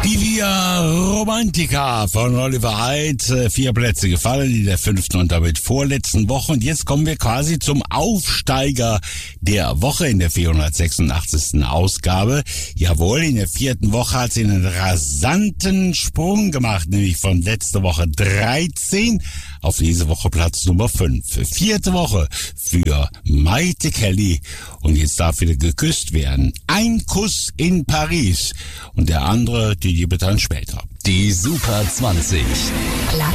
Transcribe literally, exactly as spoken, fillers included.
Die Via Romantica von Oliver Hyde, vier Plätze gefallen in der fünften und damit vorletzten Woche. Und jetzt kommen wir quasi zum Aufsteiger der Woche in der vierhundertsechsundachtzigsten Ausgabe. Jawohl, in der vierten Woche hat sie einen rasanten Sprung gemacht, nämlich von letzter Woche dreizehn auf diese Woche Platz Nummer fünf. Vierte Woche für Maite Kelly. Und jetzt darf wieder geküsst werden. Ein Kuss in Paris. Und der andere, die gibt es dann später. Die Super zwanzig.